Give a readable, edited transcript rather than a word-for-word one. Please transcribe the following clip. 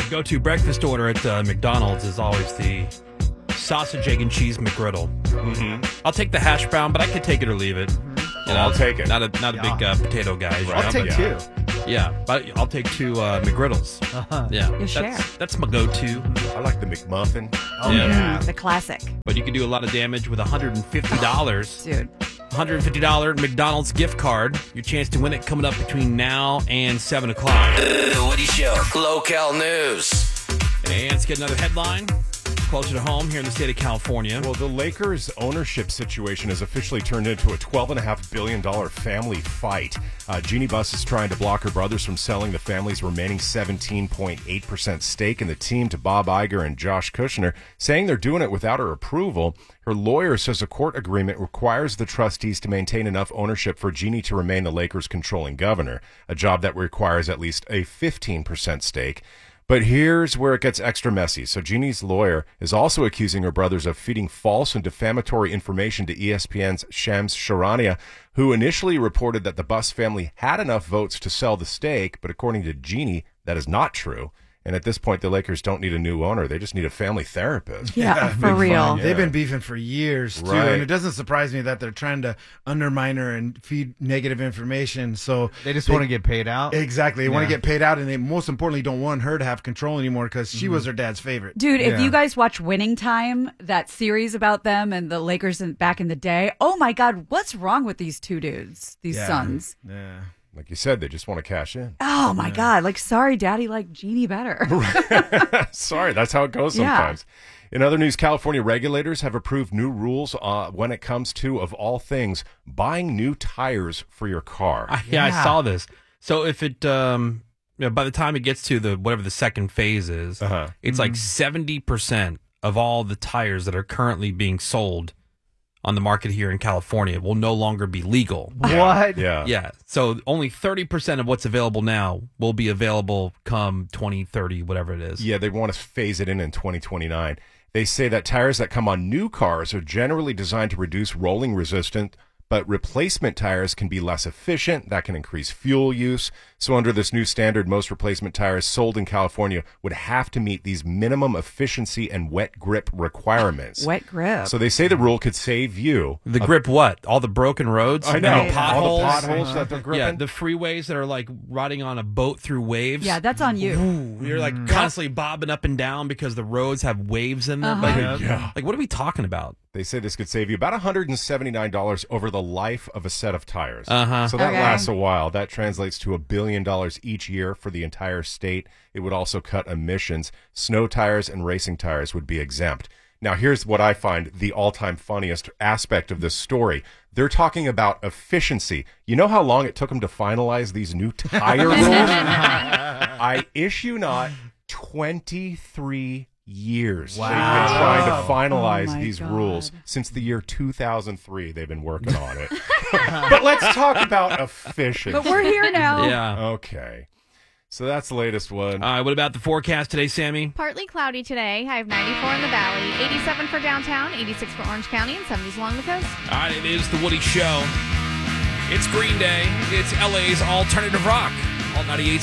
Go-to breakfast order at McDonald's is always the sausage, egg, and cheese McGriddle. Mm-hmm. I'll take the hash brown, but I could take it or leave it. You know, I'll take it. Not a big potato guy. Right. I'll take two. Yeah, but I'll take two McGriddles. Yeah, You share. That's my go-to. I like the McMuffin. Oh, yeah. The classic. But you can do a lot of damage with $150. Dude. $150 McDonald's gift card. Your chance to win it coming up between now and 7 o'clock. The Woody Show. Local news. And let's get another headline closer to home here in the state of California. Well, the Lakers ownership situation has officially turned into a $12.5 billion family fight. Jeannie Buss is trying to block her brothers from selling the family's remaining 17.8% stake in the team to Bob Iger and Josh Kushner, saying they're doing it without her approval. Her lawyer says a court agreement requires the trustees to maintain enough ownership for Jeannie to remain the Lakers' controlling governor, a job that requires at least a 15% stake. But here's where it gets extra messy. So Jeannie's lawyer is also accusing her brothers of feeding false and defamatory information to ESPN's Shams Charania, who initially reported that the Buss family had enough votes to sell the stake, but according to Jeannie, that is not true. And at this point, the Lakers don't need a new owner. They just need a family therapist. Yeah, for real. They've been beefing for years, too. Right. And it doesn't surprise me that they're trying to undermine her and feed negative information. So They just want to get paid out. Exactly. They want to get paid out, and they most importantly don't want her to have control anymore because she was her dad's favorite. Dude, if Yeah. you guys watch Winning Time, that series about them and the Lakers back in the day, oh my God, what's wrong with these two dudes, these sons? Yeah. Like you said, they just want to cash in. Oh my God, like, sorry, daddy liked Jeannie better. Sorry, that's how it goes Yeah. sometimes. In other news, California regulators have approved new rules when it comes to, of all things, buying new tires for your car. I saw this. So if it, by the time it gets to whatever the second phase is, it's like 70% of all the tires that are currently being sold on the market here in California will no longer be legal. What? Yeah. Yeah. So only 30% of what's available now will be available come 2030, whatever it is. Yeah, they want to phase it in 2029. They say that tires that come on new cars are generally designed to reduce rolling resistance, but replacement tires can be less efficient. That can increase fuel use. So under this new standard, most replacement tires sold in California would have to meet these minimum efficiency and wet grip requirements. Wet grip. So they say the rule could save you. The grip what? All the broken roads? I know. The All the potholes? potholes that they're gripping. Yeah, the freeways that are like riding on a boat through waves. Yeah, that's on you. Ooh, you're like constantly bobbing up and down because the roads have waves in them. Like what are we talking about? They say this could save you about $179 over the life of a set of tires. So that Okay. lasts a while. That translates to $1 billion each year for the entire state. It would also cut emissions. Snow tires and racing tires would be exempt. Now, here's what I find the all-time funniest aspect of this story. They're talking about efficiency. You know how long it took them to finalize these new tire rules? I issue not 23 years. Wow. They've been trying to finalize Oh my these God. rules since the year 2003. They've been working on it. But let's talk about efficiency. But we're here now. Yeah. Okay. So that's the latest one. All right, what about the forecast today, Sammy? Partly cloudy today. High of 94 in the valley, 87 for downtown, 86 for Orange County, and 70s along the coast. All right, it is the Woody Show. It's Green Day. It's LA's alternative rock. All 98.